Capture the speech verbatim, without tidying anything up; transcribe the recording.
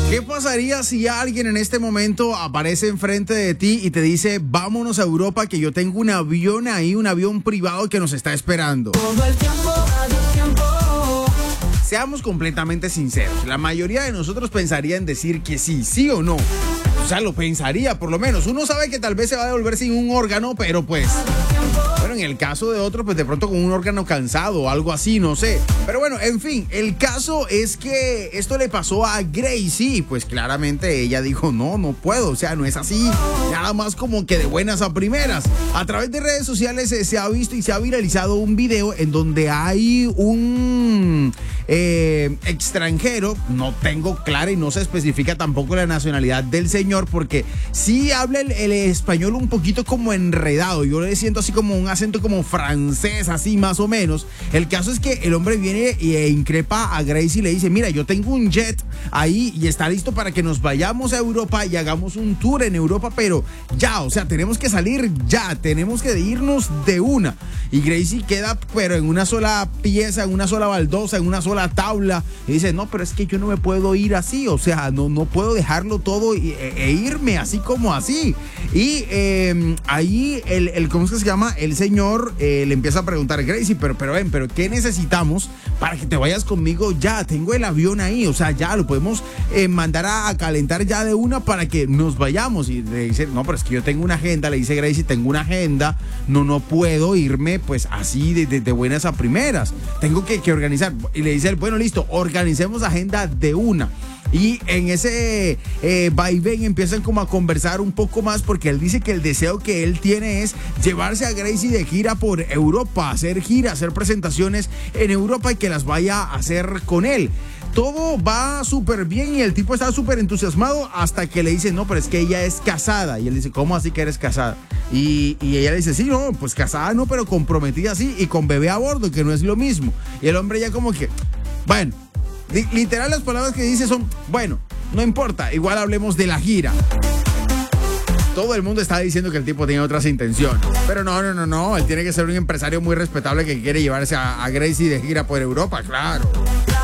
¿Qué pasaría si alguien en este momento aparece enfrente de ti y te dice, vámonos a Europa, que yo tengo un avión ahí, un avión privado que nos está esperando? Todo el tiempo, todo el tiempo. Seamos completamente sinceros, la mayoría de nosotros pensaría en decir que sí, sí o no. O sea, lo pensaría por lo menos. Uno sabe que tal vez se va a devolver sin un órgano, pero pues... Bueno, en el caso de otro, pues de pronto con un órgano cansado o algo así, no sé. Pero bueno, en fin, el caso es que esto le pasó a Gracie y pues claramente ella dijo, no, no puedo, o sea, no es así. Nada más como que de buenas a primeras. A través de redes sociales eh, se ha visto y se ha viralizado un video en donde hay un eh, extranjero, no tengo clara y no se especifica tampoco la nacionalidad del señor, porque sí habla el, el español un poquito como enredado. Yo le siento así como un acento como francés, así más o menos. El caso es que el hombre viene e increpa a Gracie y le dice, mira, yo tengo un jet ahí y está listo para que nos vayamos a Europa y hagamos un tour en Europa, pero ya, o sea, tenemos que salir ya, tenemos que irnos de una. Y Gracie queda pero en una sola pieza, en una sola baldosa, en una sola tabla y dice, no, pero es que yo no me puedo ir así, o sea, no, no puedo dejarlo todo e, e irme así como así. Y eh, ahí el, el, ¿cómo es que se llama? El señor eh, le empieza a preguntar, Gracie, pero, pero ven, pero ¿qué necesitamos para que te vayas conmigo ya? Tengo el avión ahí, o sea, ya lo podemos eh, mandar a, a calentar ya de una para que nos vayamos. Y le dice, no, pero es que yo tengo una agenda, le dice Gracie, tengo una agenda, no, no puedo irme pues así de, de, de buenas a primeras, tengo que, que organizar. Y le dice él, bueno, listo, organicemos agenda de una. Y en ese eh, vaivén empiezan como a conversar un poco más, porque él dice que el deseo que él tiene es llevarse a Gracie de gira por Europa, hacer gira, hacer presentaciones en Europa y que las vaya a hacer con él. Todo va súper bien y el tipo está súper entusiasmado hasta que le dice, no, pero es que ella es casada. Y él dice, ¿cómo así que eres casada? Y, y ella le dice, sí, no, pues casada no, pero comprometida sí y con bebé a bordo, que no es lo mismo. Y el hombre ya como que, bueno, literal las palabras que dice son, bueno, no importa, igual hablemos de la gira. Todo el mundo está diciendo que el tipo tiene otras intenciones, pero no, no, no, no, él tiene que ser un empresario muy respetable que quiere llevarse a, a Gracie de gira por Europa, claro.